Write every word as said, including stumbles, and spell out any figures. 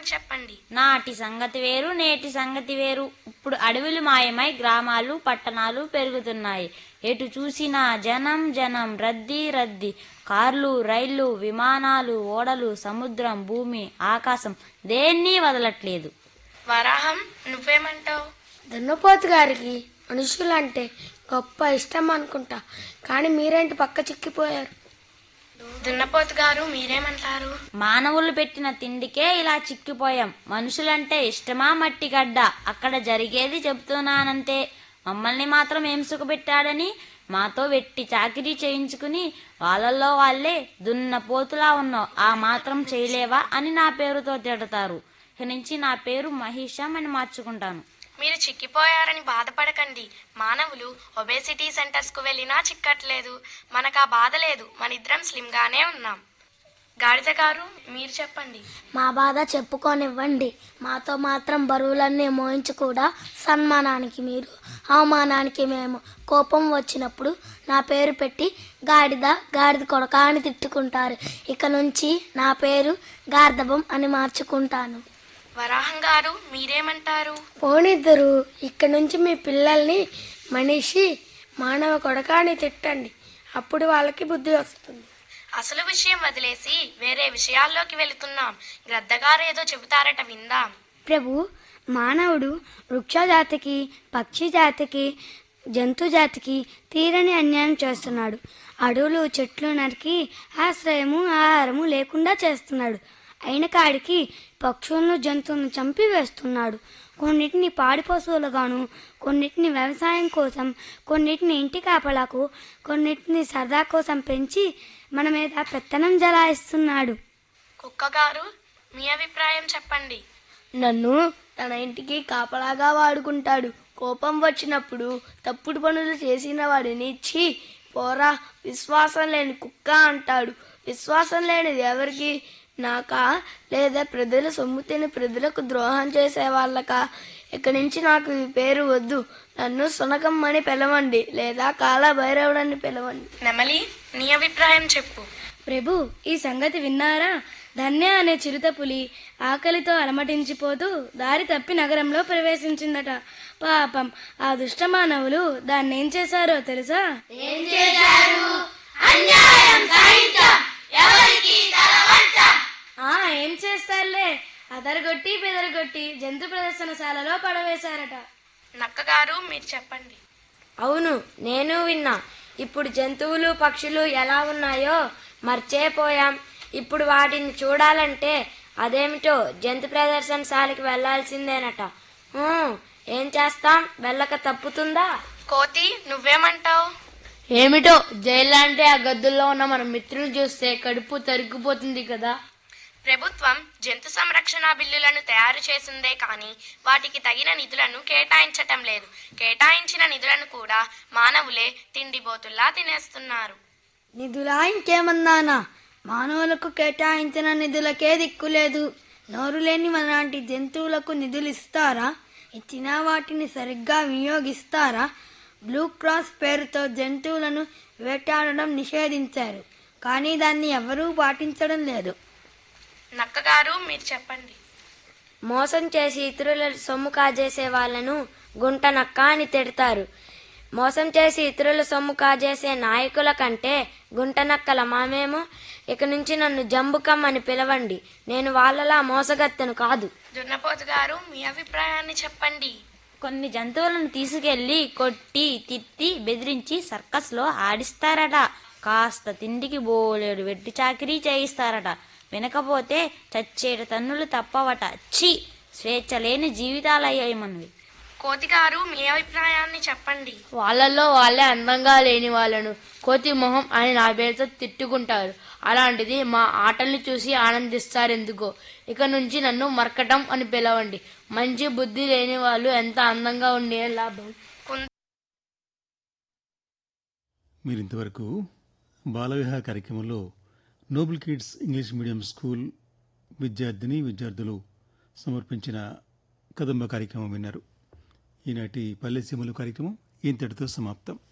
అభిప్రాయాన్ని చెప్పండి. నాటి సంగతి వేరు, నేటి సంగతి వేరు. ఇప్పుడు అడవులు మాయమై గ్రామాలు పట్టణాలు పెరుగుతున్నాయి. ఎటు చూసినా జనం జనం, రద్దీ రద్దీ. కార్లు, రైళ్లు, విమానాలు, ఓడలు, సముద్రం, భూమి, ఆకాశం దేన్నీ వదలట్లేదు. వరాహం, నువ్వేమంటావు? దున్నపోతు గారికి మనుషులంటే గొప్ప ఇష్టం అనుకుంటా, కానీ మీరేంటి పక్క చిక్కిపోయారు? దున్నపోతు గారు మీరేమంటారు? మానవులు పెట్టిన తిండికే ఇలా చిక్కిపోయాం. మనుషులంటే ఇష్టమా మట్టిగడ్డ? అక్కడ జరిగేది చెబుతున్నానంతే. మమ్మల్ని మాత్రం ఏం సుఖపెట్టాడని మాతో వెట్టి చాకిరీ చేయించుకుని వాళ్ళల్లో వాళ్లే దున్నపోతులా ఉన్నావు, ఆ మాత్రం చేయలేవా అని నా పేరుతో తిడతారు. ఇక నుంచి నా పేరు మహిషం అని మార్చుకుంటాను. మీరు చిక్కిపోయారని బాధపడకండి. మానవులు ఒబేసిటీ సెంటర్స్ కు వెళ్ళినా చిక్కట్లేదు. మనకు ఆ బాధ లేదు. మనిద్దరం స్లిమ్ గానే ఉన్నాం. గాడిద గారు మీరు చెప్పండి. మా బాధ చెప్పుకోనివ్వండి. మాతో మాత్రం బరువులన్నీ మోయించి కూడా సన్మానానికి మీరు, అవమానానికి మేము. కోపం వచ్చినప్పుడు నా పేరు పెట్టి గాడిద గాడిద కొడక అని తిట్టుకుంటారు. ఇక నుంచి నా పేరు గార్ధబం అని మార్చుకుంటాను. వరాహం గారు మీరేమంటారు? పోనిద్దరు, ఇక్కడి నుంచి మీ పిల్లల్ని మనిషి మానవ కొడక అని తిట్టండి. అప్పుడు వాళ్ళకి బుద్ధి వస్తుంది. అసలు విషయం వదిలేసి వేరే విషయాల్లోకి వెళుతున్నాం. గ్రద్దగారు ఏదో చెబుతారట, విందాం. ప్రభు, మానవుడు వృక్ష జాతికి, పక్షి జాతికి, జంతు జాతికి తీరని అన్యాయం చేస్తున్నాడు. అడవులు చెట్లు నరికి ఆశ్రయము ఆహారము లేకుండా చేస్తున్నాడు. అయిన కాడికి పక్షులను జంతువులను చంపి వేస్తున్నాడు. కొన్నిటిని పాడి పశువులుగాను, కొన్నిటిని వ్యవసాయం కోసం, కొన్నిటిని ఇంటి కాపలాకు, కొన్నిటిని సరదా కోసం పెంచి మన మీద పెత్తనం జలాయిస్తున్నాడు. కుక్క గారు మీ అభిప్రాయం చెప్పండి. నన్ను తన ఇంటికి కాపలాగా వాడుకుంటాడు. కోపం వచ్చినప్పుడు తప్పుడు పనులు చేసిన వాడిని ఛీ పోరా విశ్వాసం లేని కుక్క అంటాడు. విశ్వాసం లేనిది ఎవరికి? నాకా, లేదా ప్రజల సొమ్ము తిని ప్రజలకు ద్రోహం చేసే వాళ్ళకా? ఇక్కడి నుంచి నాకు ఈ పేరు వద్దు. నన్ను సునకం అని పిలవండి, లేదా కాల భైరవుడని పిలవండి. నెమలి నీ అభిప్రాయం చెప్పు. ప్రభు, ఈ సంగతి విన్నారా? ధన్య అనే చిరుతపులి ఆకలితో అలమటించిపోతూ దారి తప్పి నగరంలో ప్రవేశించిందట. పాపం ఆ దుష్ట మానవులు దాన్ని ఏం చేశారో తెలుసా? ఏం చేశారు? అన్యాయం సహించం, ఎవరికి తల వంచం. ఆ ఏం చేస్తారులే, అదరగొట్టి బెదరగొట్టి జంతు ప్రదర్శనశాలలో పడవేశారట. నక్కగారు మీరు చెప్పండి. అవును, నేను విన్నా. ఇప్పుడు జంతువులు పక్షులు ఎలా ఉన్నాయో మర్చేపోయాం. ఇప్పుడు వాటిని చూడాలంటే అదేమిటో జంతు ప్రదర్శనశాలకి వెళ్లాల్సిందేనట. ఏం చేస్తాం, వెళ్ళక తప్పుతుందా? కోతి నువ్వేమంటావు? ఏమిటో, జైలంటే ఆ గద్దుల్లో ఉన్న మన మిత్రుని చూస్తే కడుపు తరిగిపోతుంది కదా. ప్రభుత్వం జంతు సంరక్షణ బిల్లులను తయారు చేసిందే కానీ వాటికి తగిన నిధులను కేటాయించటం లేదు. కేటాయించిన నిధులను కూడా మానవులే తిండిబోతుల్లా తినేస్తున్నారు. నిధులా ఇంకేమన్నానా? మానవులకు కేటాయించిన నిధులకే దిక్కులేదు. నోరు లేని మనలాంటి జంతువులకు నిధులు ఇస్తారా? ఇచ్చినా వాటిని సరిగ్గా వినియోగిస్తారా? బ్లూ క్రాస్ పేరుతో జంతువులను వేటాడడం నిషేధించారు, కానీ దాన్ని ఎవరూ పాటించడం లేదు. నక్కగారు మీరు చెప్పండి. మోసం చేసి ఇతరుల సొమ్ము కాజేసే వాళ్లను గుంట నక్క అని తిడతారు. మోసం చేసి ఇతరుల సొమ్ము కాజేసే నాయకుల కంటే గుంట నక్కల మామేమో. ఇక నుంచి నన్ను జంబుకం అని పిలవండి. నేను వాళ్ళలా మోసగత్తెను కాదు. దున్నపోతు గారు మీ అభిప్రాయాన్ని చెప్పండి. కొన్ని జంతువులను తీసుకెళ్లి కొట్టి తిట్టి బెదిరించి సర్కస్ లో ఆడిస్తారట. కాస్త తిండికి బోలేడు వెట్టి చాకిరీ చేయిస్తారట. వినకపోతే చచ్చేట తన్నులు తప్పవట. ఛీ, స్వేచ్ఛ లేని జీవితాలయ్యాయి మనవి. కోతి గారు మీ అభిప్రాయాన్ని చెప్పండి. వాళ్ళల్లో వాళ్ళే అందంగా లేని వాళ్ళను కోతి మొహం అని నా పేరుతో తిట్టుకుంటారు. అలాంటిది మా ఆటల్ని చూసి ఆనందిస్తారెందుకో. ఇక నుంచి నన్ను మర్కటం అని పిలవండి. మంచి బుద్ధి లేని వాళ్ళు ఎంత అందంగా ఉండే లాభం. మీరింతవరకు బాలవిహార కార్యక్రమంలో Nobel kids English medium school విద్యార్థిని విద్యార్థులు సమర్పించిన కదంబ కార్యక్రమం విన్నారు. ఈనాటి పల్లెసీమలు కార్యక్రమం ఇంతటితో సమాప్తం.